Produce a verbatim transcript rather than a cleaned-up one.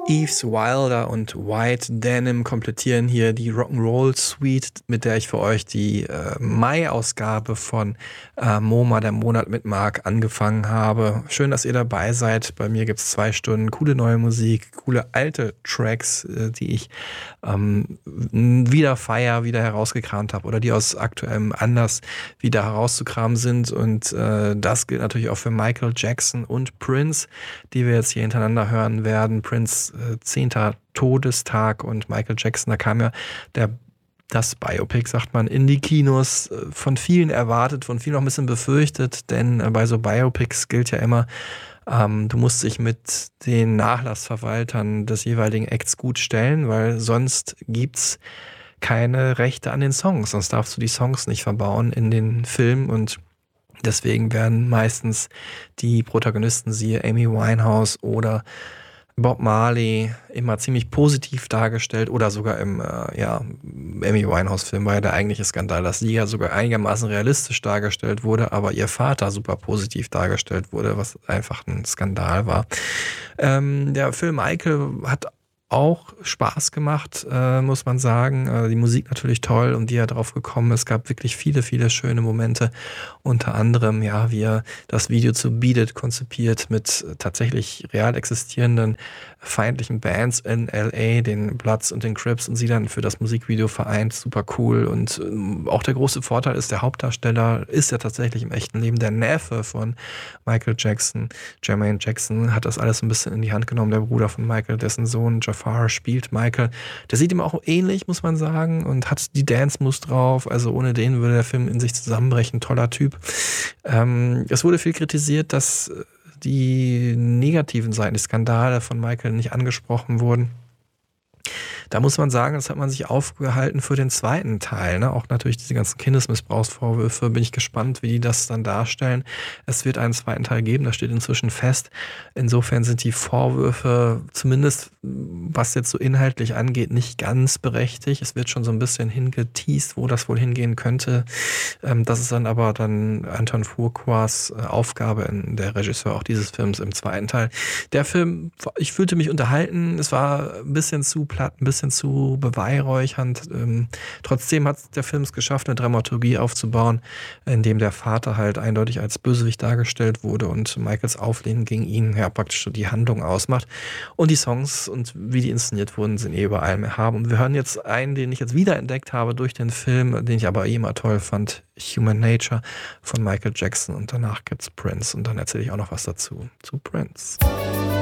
Eves Wilder und White Denim komplettieren hier die Rock'n'Roll Suite, mit der ich für euch die äh, Mai-Ausgabe von äh, MoMA, der Monat mit Marc, angefangen habe. Schön, dass ihr dabei seid. Bei mir gibt es zwei Stunden coole neue Musik, coole alte Tracks, äh, die ich ähm, wieder feier, wieder herausgekramt habe oder die aus aktuellem Anlass wieder herauszukramen sind. Und äh, das gilt natürlich auch für Michael Jackson und Prince, die wir jetzt hier hintereinander hören werden. Prince zehnter Todestag und Michael Jackson, da kam ja der, das Biopic, sagt man, in die Kinos, von vielen erwartet, von vielen auch ein bisschen befürchtet, denn bei so Biopics gilt ja immer, ähm, du musst dich mit den Nachlassverwaltern des jeweiligen Acts gut stellen, weil sonst gibt's keine Rechte an den Songs, sonst darfst du die Songs nicht verbauen in den Film und deswegen werden meistens die Protagonisten, siehe Amy Winehouse oder Bob Marley, immer ziemlich positiv dargestellt oder sogar im äh, ja, Amy Winehouse-Film war ja der eigentliche Skandal, dass sie ja sogar einigermaßen realistisch dargestellt wurde, aber ihr Vater super positiv dargestellt wurde, was einfach ein Skandal war. Ähm, der Film Michael hat auch Spaß gemacht, äh, muss man sagen. Äh, die Musik natürlich toll und wie er drauf gekommen ist. Es gab wirklich viele, viele schöne Momente. Unter anderem, ja, wie er das Video zu Beat It konzipiert mit tatsächlich real existierenden feindlichen Bands in L A, den Bloods und den Crips, und sie dann für das Musikvideo vereint. Super cool. Und ähm, auch der große Vorteil ist, der Hauptdarsteller ist ja tatsächlich im echten Leben der Neffe von Michael Jackson. Jermaine Jackson hat das alles ein bisschen in die Hand genommen, der Bruder von Michael, dessen Sohn Jafar spielt Michael. Der sieht ihm auch ähnlich, muss man sagen, und hat die Dance-Moves drauf. Also ohne den würde der Film in sich zusammenbrechen. Toller Typ. Ähm, es wurde viel kritisiert, dass die negativen Seiten, die Skandale von Michael nicht angesprochen wurden. Da muss man sagen, das hat man sich aufgehalten für den zweiten Teil. Ne? Auch natürlich diese ganzen Kindesmissbrauchsvorwürfe. Bin ich gespannt, wie die das dann darstellen. Es wird einen zweiten Teil geben, das steht inzwischen fest. Insofern sind die Vorwürfe, zumindest was jetzt so inhaltlich angeht, nicht ganz berechtigt. Es wird schon so ein bisschen hingeteast, wo das wohl hingehen könnte. Das ist dann aber dann Anton Fuquas Aufgabe, der Regisseur auch dieses Films im zweiten Teil. Der Film, ich fühlte mich unterhalten. Es war ein bisschen zu platt, ein bisschen zu beweihräuchernd. Ähm, trotzdem hat der Film es geschafft, eine Dramaturgie aufzubauen, in dem der Vater halt eindeutig als Bösewicht dargestellt wurde und Michaels Auflehnen gegen ihn ja praktisch so die Handlung ausmacht. Und die Songs und wie die inszeniert wurden, sind eh über allem erhaben. Und wir hören jetzt einen, den ich jetzt wiederentdeckt habe durch den Film, den ich aber eh immer toll fand, Human Nature von Michael Jackson. Und danach gibt's Prince und dann erzähle ich auch noch was dazu, zu Prince.